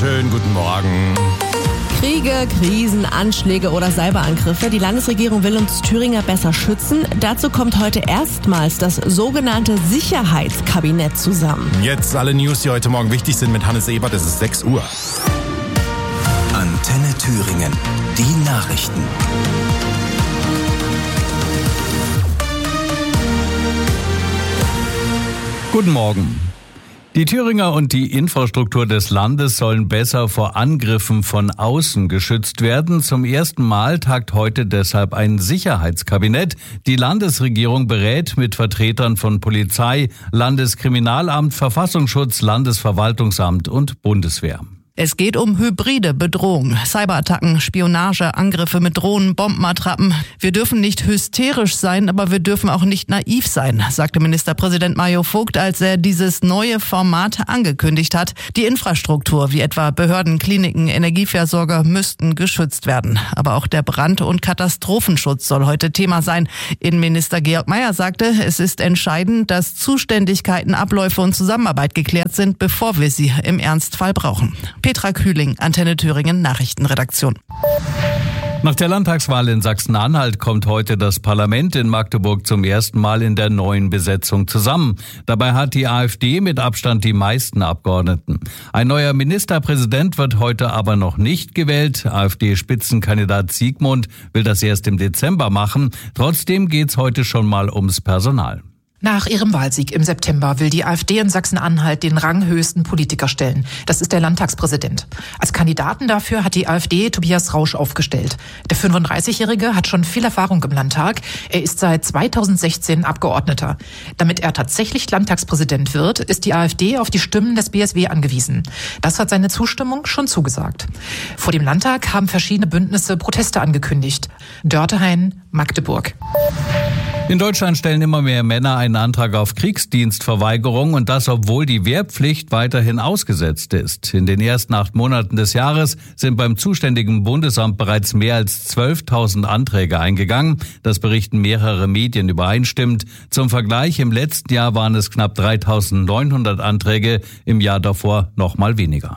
Schönen guten Morgen. Kriege, Krisen, Anschläge oder Cyberangriffe. Die Landesregierung will uns Thüringer besser schützen. Dazu kommt heute erstmals das sogenannte Sicherheitskabinett zusammen. Jetzt alle News, die heute Morgen wichtig sind mit Hannes Ebert. Es ist 6 Uhr. Antenne Thüringen. Die Nachrichten. Guten Morgen. Die Thüringer und die Infrastruktur des Landes sollen besser vor Angriffen von außen geschützt werden. Zum ersten Mal tagt heute deshalb ein Sicherheitskabinett. Die Landesregierung berät mit Vertretern von Polizei, Landeskriminalamt, Verfassungsschutz, Landesverwaltungsamt und Bundeswehr. Es geht um hybride Bedrohung, Cyberattacken, Spionage, Angriffe mit Drohnen, Bombenattrappen. Wir dürfen nicht hysterisch sein, aber wir dürfen auch nicht naiv sein, sagte Ministerpräsident Mario Vogt, als er dieses neue Format angekündigt hat. Die Infrastruktur, wie etwa Behörden, Kliniken, Energieversorger, müssten geschützt werden. Aber auch der Brand- und Katastrophenschutz soll heute Thema sein. Innenminister Georg Mayer sagte, es ist entscheidend, dass Zuständigkeiten, Abläufe und Zusammenarbeit geklärt sind, bevor wir sie im Ernstfall brauchen. Petra Kühling, Antenne Thüringen, Nachrichtenredaktion. Nach der Landtagswahl in Sachsen-Anhalt kommt heute das Parlament in Magdeburg zum ersten Mal in der neuen Besetzung zusammen. Dabei hat die AfD mit Abstand die meisten Abgeordneten. Ein neuer Ministerpräsident wird heute aber noch nicht gewählt. AfD-Spitzenkandidat Siegmund will das erst im Dezember machen. Trotzdem geht's heute schon mal ums Personal. Nach ihrem Wahlsieg im September will die AfD in Sachsen-Anhalt den ranghöchsten Politiker stellen. Das ist der Landtagspräsident. Als Kandidaten dafür hat die AfD Tobias Rausch aufgestellt. Der 35-Jährige hat schon viel Erfahrung im Landtag. Er ist seit 2016 Abgeordneter. Damit er tatsächlich Landtagspräsident wird, ist die AfD auf die Stimmen des BSW angewiesen. Das hat seine Zustimmung schon zugesagt. Vor dem Landtag haben verschiedene Bündnisse Proteste angekündigt. Dörtehain, Magdeburg. In Deutschland stellen immer mehr Männer einen Antrag auf Kriegsdienstverweigerung und das, obwohl die Wehrpflicht weiterhin ausgesetzt ist. In den ersten 8 Monaten des Jahres sind beim zuständigen Bundesamt bereits mehr als 12.000 Anträge eingegangen. Das berichten mehrere Medien übereinstimmend. Zum Vergleich, im letzten Jahr waren es knapp 3.900 Anträge, im Jahr davor noch mal weniger.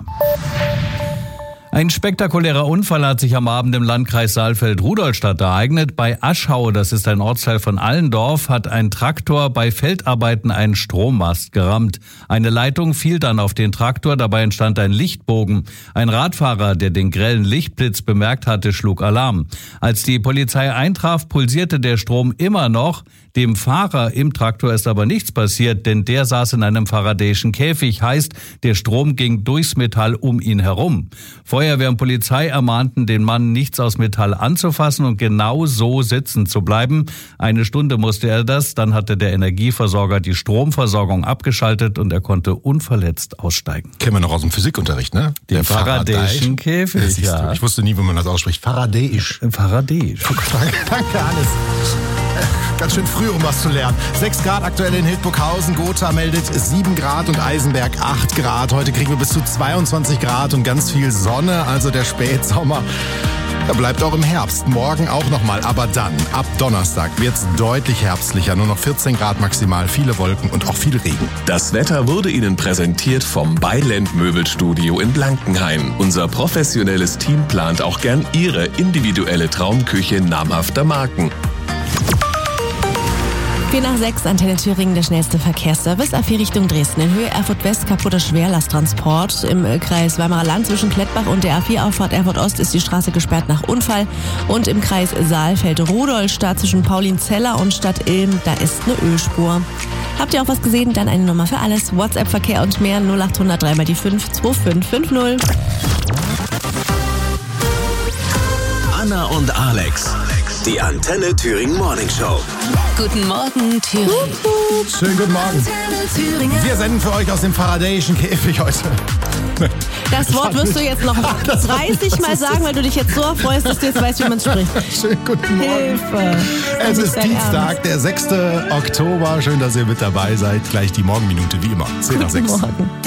Ein spektakulärer Unfall hat sich am Abend im Landkreis Saalfeld-Rudolstadt ereignet. Bei Aschau, das ist ein Ortsteil von Allendorf, hat ein Traktor bei Feldarbeiten einen Strommast gerammt. Eine Leitung fiel dann auf den Traktor, dabei entstand ein Lichtbogen. Ein Radfahrer, der den grellen Lichtblitz bemerkt hatte, schlug Alarm. Als die Polizei eintraf, pulsierte der Strom immer noch. Dem Fahrer im Traktor ist aber nichts passiert, denn der saß in einem faradäischen Käfig. Heißt, der Strom ging durchs Metall um ihn herum. Feuerwehr und Polizei ermahnten den Mann, nichts aus Metall anzufassen und genau so sitzen zu bleiben. 1 Stunde musste er das, dann hatte der Energieversorger die Stromversorgung abgeschaltet und er konnte unverletzt aussteigen. Kennen wir noch aus dem Physikunterricht, ne? Den faradäischen Käfig, ja. Ich wusste nie, wie man das ausspricht. Faradäisch. Faradäisch. Danke, Hannes. Ganz schön früh, um was zu lernen. 6 Grad aktuell in Hildburghausen. Gotha meldet 7 Grad und Eisenberg 8 Grad. Heute kriegen wir bis zu 22 Grad und ganz viel Sonne. Also der Spätsommer, der bleibt auch im Herbst. Morgen auch nochmal. Aber dann, ab Donnerstag, wird's deutlich herbstlicher. Nur noch 14 Grad maximal, viele Wolken und auch viel Regen. Das Wetter wurde Ihnen präsentiert vom Beiland Möbelstudio in Blankenhain. Unser professionelles Team plant auch gern Ihre individuelle Traumküche namhafter Marken. 4:06, Antenne Thüringen, der schnellste Verkehrsservice. A4 Richtung Dresden. In Höhe Erfurt West kaputter Schwerlasttransport. Im Kreis Weimarer Land zwischen Klettbach und der A4-Auffahrt Erfurt Ost ist die Straße gesperrt nach Unfall. Und im Kreis Saalfeld-Rudolstadt zwischen Paulinzeller und Stadt Ilm, da ist eine Ölspur. Habt ihr auch was gesehen? Dann eine Nummer für alles. WhatsApp, Verkehr und mehr 0800 3 mal die 5 2550. Anna und Alex. Die Antenne Thüringen Morning Show. Guten Morgen, Thüringen. Schönen guten Morgen. Wir senden für euch aus dem faradäischen Käfig heute. Das Wort wirst du jetzt noch 30 Mal sagen, weil du dich jetzt so freust, dass du jetzt weißt, wie man es spricht. Schönen guten Morgen. Hilfe. Es ist Dienstag, der 6. Oktober. Schön, dass ihr mit dabei seid. Gleich die Morgenminute, wie immer. 10 nach 6. Guten Morgen.